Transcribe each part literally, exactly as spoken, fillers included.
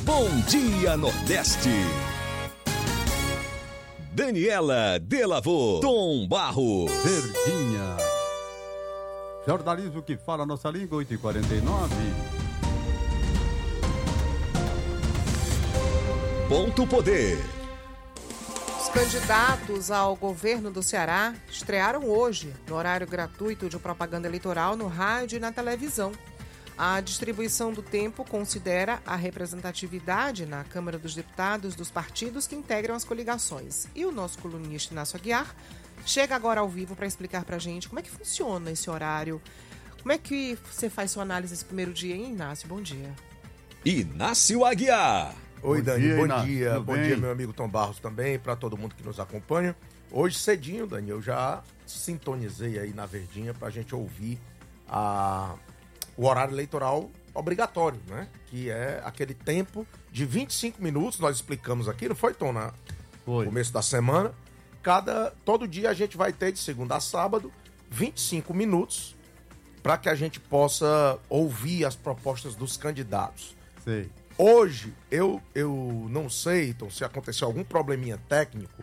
Bom Dia Nordeste. Daniela Delavô, Tom Barros. Verdinha. Jornalismo que fala a nossa língua, oito e quarenta e nove. Ponto Poder. Os candidatos ao governo do Ceará estrearam hoje no horário gratuito de propaganda eleitoral no rádio e na televisão. A distribuição do tempo considera a representatividade na Câmara dos Deputados dos partidos que integram as coligações. E o nosso colunista Inácio Aguiar chega agora ao vivo para explicar para a gente como é que funciona esse horário. Como é que você faz sua análise esse primeiro dia, hein, Inácio? Bom dia. Inácio Aguiar. Oi, Bom Dani, dia, bom Inácio. dia. Tudo Bom bem? dia, meu amigo Tom Barros também, para todo mundo que nos acompanha. Hoje cedinho, Dani, eu já sintonizei aí na Verdinha pra gente ouvir a... o horário eleitoral obrigatório, né? Que é aquele tempo de vinte e cinco minutos, nós explicamos aqui, não foi, Tom, no Foi. começo da semana. Cada, todo dia a gente vai ter, de segunda a sábado, vinte e cinco minutos para que a gente possa ouvir as propostas dos candidatos. Sei. Hoje, eu, eu não sei, então, se aconteceu algum probleminha técnico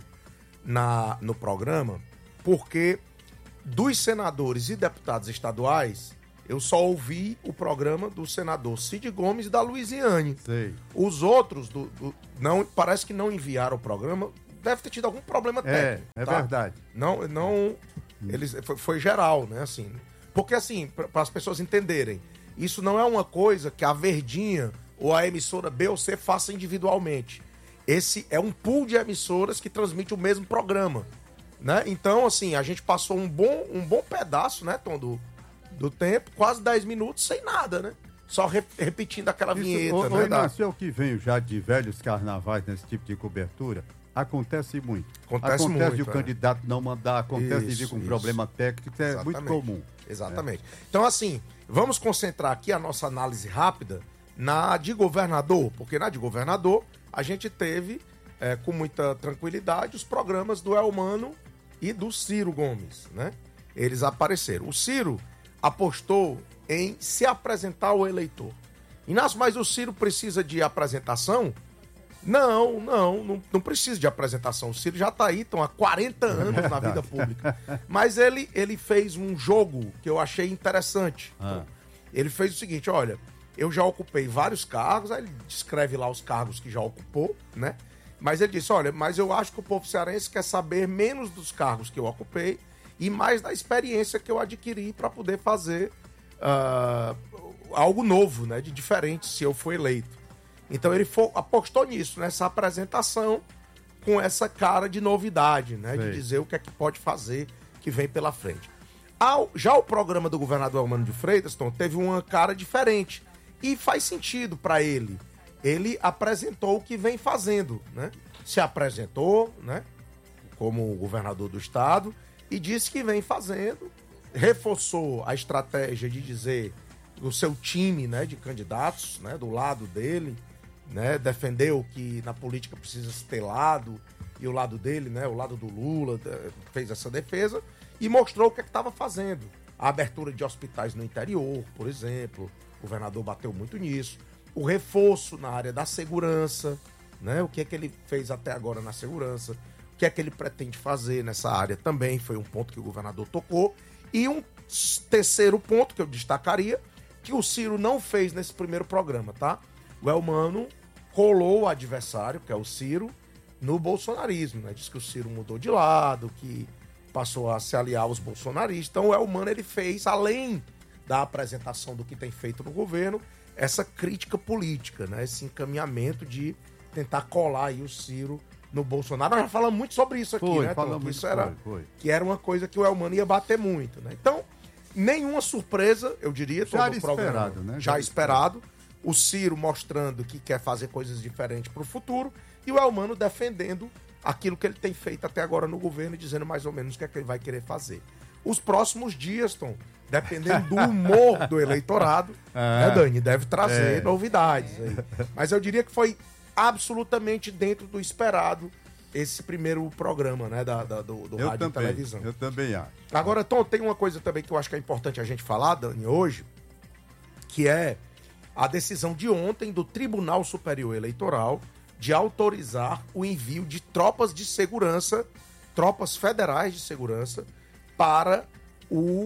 na, no programa, porque dos senadores e deputados estaduais, eu só ouvi o programa do senador Cid Gomes e da Luiziane. Sei. Os outros, do, do- não, parece que não enviaram o programa, deve ter tido algum problema É, técnico. é tá? verdade. Não, não, eles, foi, foi geral, né, assim. Porque, assim, para as pessoas entenderem, isso não é uma coisa que a Verdinha ou a emissora B ou C faça individualmente. Esse é um pool de emissoras que transmite o mesmo programa, né? Então, assim, a gente passou um bom, um bom pedaço, né, Tom, do, do tempo, quase dez minutos sem nada, né? Só re- repetindo aquela vinheta, Isso, ô, né? ô, da- Inácio, eu que venho já de velhos carnavais nesse tipo de cobertura, acontece muito. Acontece acontece muito, de o é. candidato não mandar, acontece de vir Isso, com isso. problema técnico, isso é Exatamente. muito comum. Exatamente. Então, assim, vamos concentrar aqui a nossa análise rápida na de governador, porque na de governador a gente teve, é, com muita tranquilidade, os programas do Elmano e do Ciro Gomes, né? Eles apareceram. O Ciro apostou em se apresentar ao eleitor. Inácio, mas o Ciro precisa de apresentação? Não, não, não, não precisa de apresentação. O Ciro já tá aí, estão há quarenta anos na vida pública. Mas ele, ele fez um jogo que eu achei interessante. Ah. Ele fez o seguinte, olha, eu já ocupei vários cargos, aí ele descreve lá os cargos que já ocupou, né? Mas ele disse, olha, mas eu acho que o povo cearense quer saber menos dos cargos que eu ocupei e mais da experiência que eu adquiri para poder fazer ah, algo novo, né? De diferente, se eu for eleito. Então ele fo- apostou nisso, nessa apresentação com essa cara de novidade, né? Sei. De dizer o que é que pode fazer que vem pela frente. Ao- já o programa do governador Elmano de Freitas, Tom, teve uma cara diferente. E faz sentido para ele. Ele apresentou o que vem fazendo, né? Se apresentou, né? Como governador do estado e disse que vem fazendo. Reforçou a estratégia de dizer o seu time, né, de candidatos, né, do lado dele, né? Defendeu que na política precisa se ter lado e o lado dele, né, o lado do Lula, eh, fez essa defesa e mostrou o que é que estava fazendo. A abertura de hospitais no interior, por exemplo, o governador bateu muito nisso. O reforço na área da segurança, né? O que é que ele fez até agora na segurança, o que é que ele pretende fazer nessa área também, foi um ponto que o governador tocou. E um terceiro ponto que eu destacaria, que o Ciro não fez nesse primeiro programa, tá? O Elmano colou o adversário, que é o Ciro, no bolsonarismo, né? Diz que o Ciro mudou de lado, que passou a se aliar aos bolsonaristas. Então o Elmano, ele fez, além da apresentação do que tem feito no governo, essa crítica política, né? Esse encaminhamento de tentar colar aí o Ciro no Bolsonaro. Nós já falamos muito sobre isso aqui, Foi, né, Tom? falamos Que isso muito, era, foi, foi. que era uma coisa que o Elmano ia bater muito, né? Então, nenhuma surpresa, eu diria, Já todo era o programa esperado, né? já Já esperado. O Ciro mostrando que quer fazer coisas diferentes para o futuro e o Elmano defendendo aquilo que ele tem feito até agora no governo e dizendo mais ou menos o que é que ele vai querer fazer. Os próximos dias, Tom, dependendo do humor do eleitorado, É. né, Dani, deve trazer É. novidades aí. Mas eu diria que foi absolutamente dentro do esperado esse primeiro programa, né, da, da- do, do Eu rádio e também, televisão. eu também acho. Agora, Tom, tem uma coisa também que eu acho que é importante a gente falar, Dani, hoje, que é a decisão de ontem do Tribunal Superior Eleitoral de autorizar o envio de tropas de segurança, tropas federais de segurança, para o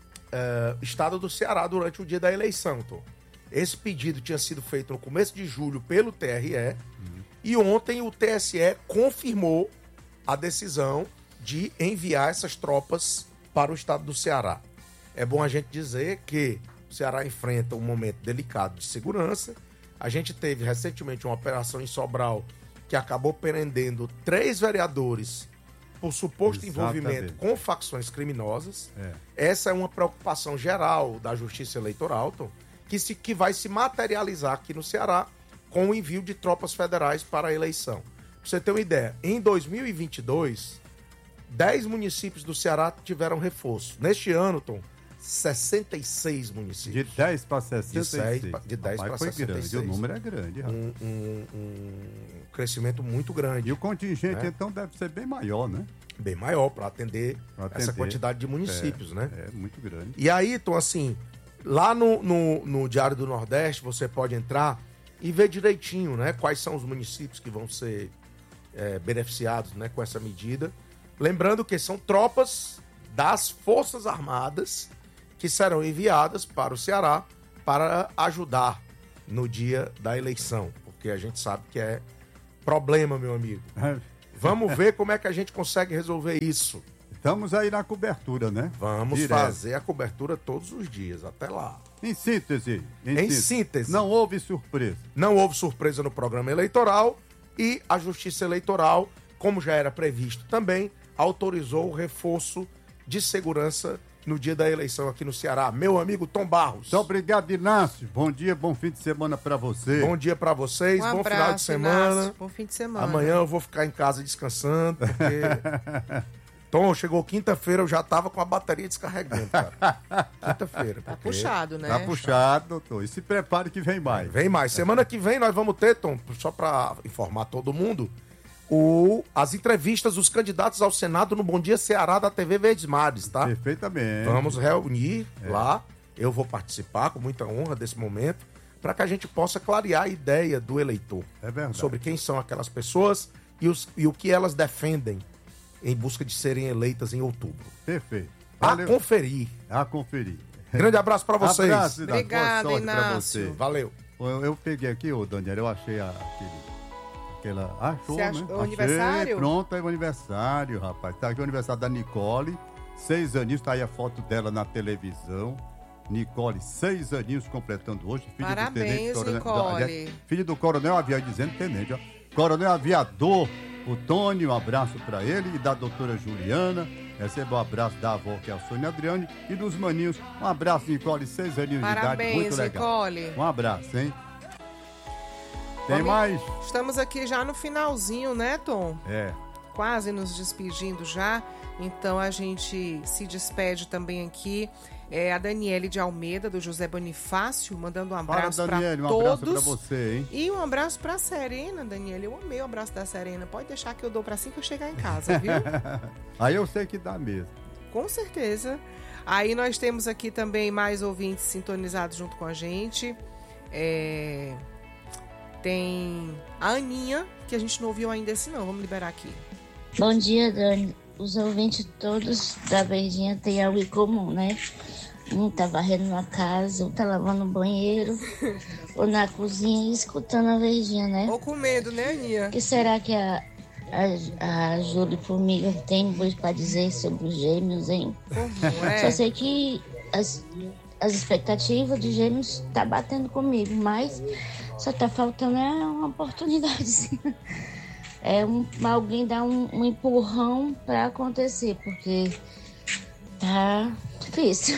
uh, estado do Ceará durante o dia da eleição, Tom. Esse pedido tinha sido feito no começo de julho pelo T R E uhum. e ontem o T S E confirmou a decisão de enviar essas tropas para o estado do Ceará. É bom a gente dizer que o Ceará enfrenta um momento delicado de segurança. A gente teve recentemente uma operação em Sobral que acabou prendendo três vereadores por suposto Exatamente. envolvimento com facções criminosas. É. Essa é uma preocupação geral da Justiça Eleitoral, Tom, que, se, que vai se materializar aqui no Ceará com o envio de tropas federais para a eleição. Pra você ter uma ideia, em dois mil e vinte e dois, dez municípios do Ceará tiveram reforço. Neste ano, Tom, sessenta e seis municípios. De dez para sessenta e seis. De dez para sessenta e seis. Grande, o número é grande. Um, um, um crescimento muito grande. E o contingente, né? Então, deve ser bem maior, né? Bem maior, para atender, atender essa quantidade de municípios, é, né? É, muito grande. E aí, Tom, assim, lá no, no, no Diário do Nordeste, você pode entrar e ver direitinho, né? Quais são os municípios que vão ser é, beneficiados, né, com essa medida. Lembrando que são tropas das Forças Armadas que serão enviadas para o Ceará para ajudar no dia da eleição, porque a gente sabe que é problema, meu amigo. Vamos ver como é que a gente consegue resolver isso. Estamos aí na cobertura, né? Vamos Direto. fazer a cobertura todos os dias, até lá. Em síntese. Em, em síntese. síntese. Não houve surpresa. Não houve surpresa no programa eleitoral e a Justiça Eleitoral, como já era previsto também, autorizou o reforço de segurança no dia da eleição aqui no Ceará. Meu amigo Tom Barros. Muito obrigado, Inácio. Bom dia, bom fim de semana pra você. Bom dia pra vocês, um bom abraço, final de semana. Inácio. Bom fim de semana. Amanhã eu vou ficar em casa descansando, porque... Tom, chegou quinta-feira, eu já tava com a bateria descarregando, cara. Quinta-feira. Tá puxado, né? Tá puxado, doutor. E se prepare que vem mais. Vem mais. Semana que vem nós vamos ter, Tom, só pra informar todo mundo, O, as entrevistas dos candidatos ao Senado no Bom Dia Ceará da T V Verdes Mares, tá? Perfeitamente. Vamos reunir é. lá, eu vou participar com muita honra desse momento, para que a gente possa clarear a ideia do eleitor. É verdade. Sobre quem são aquelas pessoas e, os, e o que elas defendem em busca de serem eleitas em outubro. Perfeito. Valeu. A conferir. A conferir. Grande abraço para vocês. Abraço, Obrigada, Inácio. Você. Valeu. Eu, eu peguei aqui, ô Daniel, eu achei a, aquele... Aquela... Achou, Você achou, né? o Achei, aniversário? Pronto, é o aniversário, rapaz. Tá aqui o aniversário da Nicole, seis aninhos, tá aí a foto dela na televisão. Nicole, seis aninhos completando hoje. Filho Parabéns, do tenente, Nicole. Coronel, filho do coronel aviador, dizendo tenente, ó. Coronel aviador, o Tony, um abraço pra ele, e da doutora Juliana. Receba o um abraço da avó, que é a Sônia Adriane, e dos maninhos. Um abraço, Nicole, seis aninhos Parabéns, de idade, muito legal. Nicole. Um abraço, hein? Tem Vamos... mais? Estamos aqui já no finalzinho, né, Tom? É. Quase nos despedindo já. Então a gente se despede também aqui. É a Daniele de Almeida, do José Bonifácio, mandando um abraço para todos. Um abraço para você, hein? E um abraço para a Serena, Daniele. Eu amei o abraço da Serena. Pode deixar que eu dou para assim que eu chegar em casa, viu? Aí eu sei que dá mesmo. Com certeza. Aí nós temos aqui também mais ouvintes sintonizados junto com a gente. É... Tem a Aninha, que a gente não ouviu ainda esse não. Vamos liberar aqui. Bom dia, Dani. Os ouvintes todos da Verdinha têm algo em comum, né? Um tá varrendo uma casa, um tá lavando o banheiro, ou na cozinha escutando a Verdinha, né? Ou com medo, né, Aninha? O que será que a, a, a Júlia Formiga tem coisa pra dizer sobre os gêmeos, hein? Como é? Só sei que as, as expectativas de gêmeos tá batendo comigo, mas só tá faltando é uma oportunidade. É um, alguém dar um, um empurrão pra acontecer, porque tá difícil.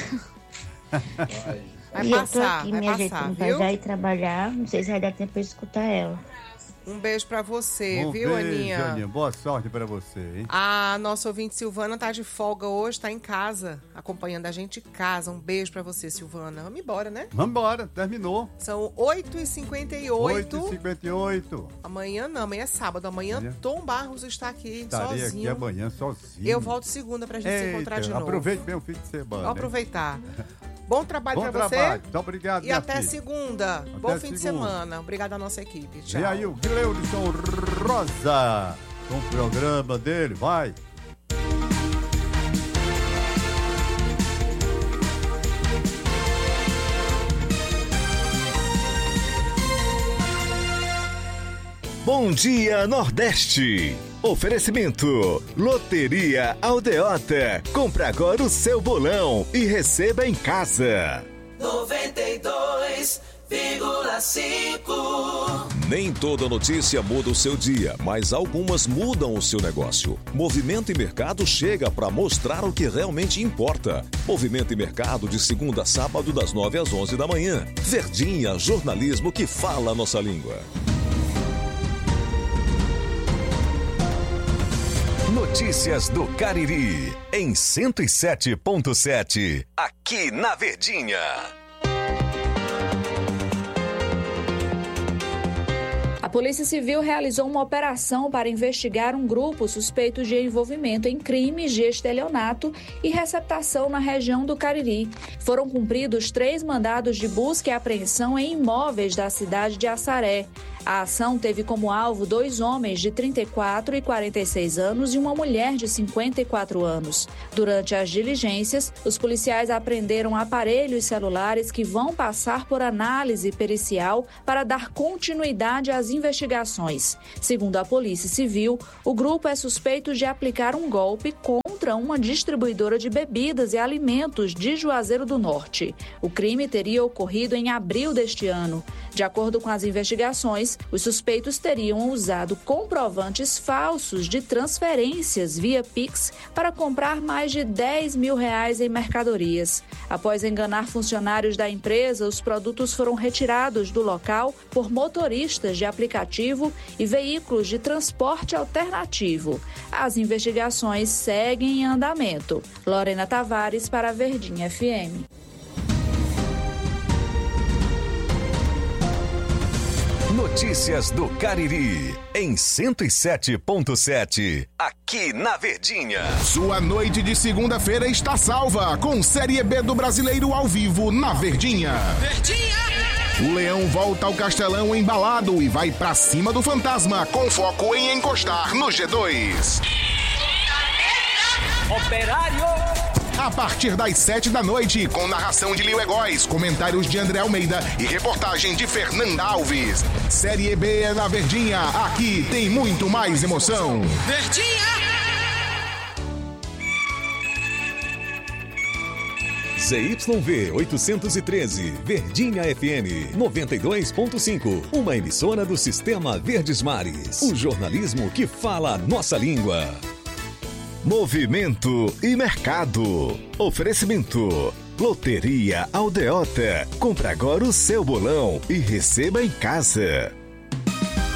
Vai e passar, eu tô aqui vai me passar, ajeitando pra viu? já ir trabalhar, não sei se vai dar tempo pra escutar ela. Um beijo pra você, um viu, beijo, Aninha? Aninha? Boa sorte pra você, hein? A nossa ouvinte Silvana tá de folga hoje, tá em casa, acompanhando a gente em casa. Um beijo pra você, Silvana. Vamos embora, né? Vamos embora, terminou. São oito e cinquenta e oito. oito e cinquenta e oito. Amanhã não, amanhã é sábado. Amanhã Amanhã? Tom Barros está aqui Estarei sozinho. aqui amanhã sozinho. Eu volto segunda pra gente Eita, se encontrar de novo. aproveite bem o fim de semana. Vou aproveitar. Bom trabalho Bom para você. trabalho. Muito obrigado, E minha até filha. segunda. Até Bom fim de segunda. semana. Obrigada à nossa equipe. Tchau. E aí o Gleudson Rosa, com o programa dele, vai. Bom Dia Nordeste. Oferecimento Loteria Aldeota. Compre agora o seu bolão e receba em casa. noventa e dois vírgula cinco. Nem toda notícia muda o seu dia, mas algumas mudam o seu negócio. Movimento e Mercado chega para mostrar o que realmente importa. Movimento e Mercado de segunda a sábado das nove às onze da manhã. Verdinha, jornalismo que fala a nossa língua. Notícias do Cariri, em cento e sete ponto sete, aqui na Verdinha. A Polícia Civil realizou uma operação para investigar um grupo suspeito de envolvimento em crimes de estelionato e receptação na região do Cariri. Foram cumpridos três mandados de busca e apreensão em imóveis da cidade de Assaré. A ação teve como alvo dois homens de trinta e quatro e quarenta e seis anos e uma mulher de cinquenta e quatro anos. Durante as diligências, os policiais apreenderam aparelhos celulares que vão passar por análise pericial para dar continuidade às investigações. Segundo a Polícia Civil, o grupo é suspeito de aplicar um golpe contra uma distribuidora de bebidas e alimentos de Juazeiro do Norte. O crime teria ocorrido em abril deste ano. De acordo com as investigações, os suspeitos teriam usado comprovantes falsos de transferências via Pix para comprar mais de dez mil reais em mercadorias. Após enganar funcionários da empresa, os produtos foram retirados do local por motoristas de aplicativo e veículos de transporte alternativo. As investigações seguem em andamento. Lorena Tavares para a Verdinha F M. Notícias do Cariri, em cento e sete ponto sete, aqui na Verdinha. Sua noite de segunda-feira está salva com Série B do Brasileiro ao vivo na Verdinha. Verdinha! O Leão volta ao Castelão embalado e vai pra cima do Fantasma com foco em encostar no G dois. Operário! A partir das sete da noite, com narração de Lio Egóis, comentários de André Almeida e reportagem de Fernanda Alves. Série B é na Verdinha, aqui tem muito mais emoção. Verdinha! Z Y V oitocentos e treze, Verdinha F M noventa e dois ponto cinco, uma emissora do Sistema Verdes Mares. O jornalismo que fala a nossa língua. Movimento e Mercado. Oferecimento Loteria Aldeota. Compre agora o seu bolão e receba em casa.